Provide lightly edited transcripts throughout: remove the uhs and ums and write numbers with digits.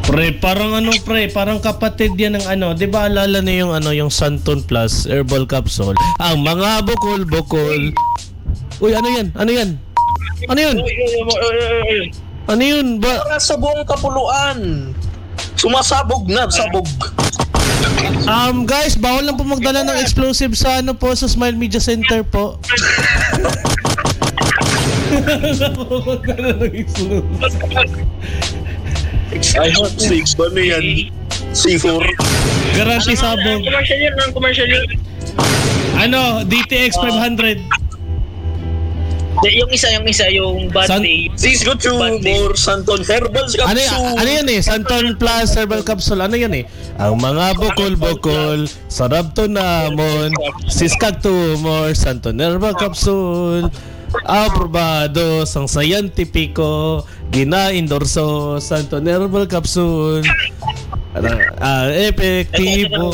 Pre, parang parang kapatid yan ng 'di ba alala niyo yung yung Santon Plus Herbal Capsule? Ang mga bukol-bukol. Uy, ano yan? Ano yan? Ano yun? Para sa buong kapuluan. Sumasabog na, sabog. Guys, bawal lang po magdala ng explosive sa sa Smile Media Center po. I have 6. Ano yan? C4. Garanti sabog. Commercial yun. DTX 500. Yung isa, yung bad day. This go to more Santon Herbal Capsule. Ano yan Santon Plus Herbal Capsule. Ano yan Ang mga bukol-bukol, sarap to namon, siskag tumor, Santon Herbal Capsule. Aprobado sang scientifico, gina-endorso, Santon Herbal Capsule. Epektibo.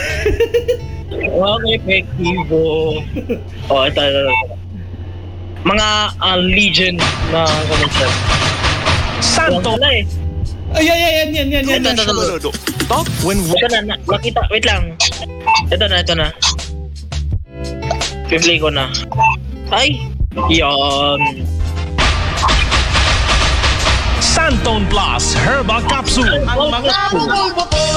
Epektibo. Ito. Mga legend na commercial. Santo. Yan. Ito. Top when Ito na, makita. Wait lang. Ito na. Play ko na. Ay! Yan. Santon Plus Herbal Capsule. Ang mga